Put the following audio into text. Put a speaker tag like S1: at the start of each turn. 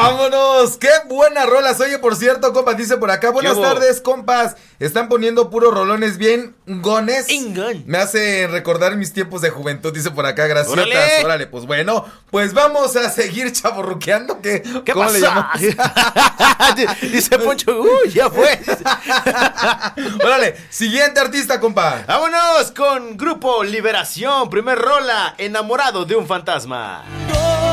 S1: ¡Vámonos! ¡Qué buena rolas! Oye, por cierto, compas, dice por acá, buenas tardes, compas. Están poniendo puros rolones bien gones. Me hace recordar mis tiempos de juventud, dice por acá, gracias. Órale, pues bueno, pues vamos a seguir chavorruqueando. ¿Qué
S2: ¿Cómo le llamamos? Dice Poncho, ya fue.
S1: Órale, siguiente artista, compa.
S2: Vámonos con Grupo Liberación, primer rola, Enamorado de un fantasma.